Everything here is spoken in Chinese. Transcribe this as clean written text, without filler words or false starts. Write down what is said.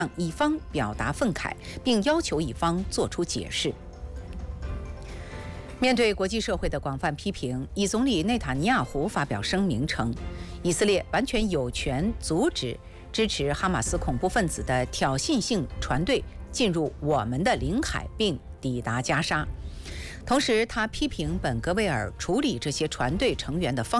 向以方表达愤慨，并要求以方作出解释。面对国际社会的广泛批评，以总理内塔尼亚胡发表声明称，以色列完全有权阻止支持哈马斯恐怖分子的挑衅性船队进入我们的领海并抵达加沙。同时，他批评本格维尔处理这些船队成员的方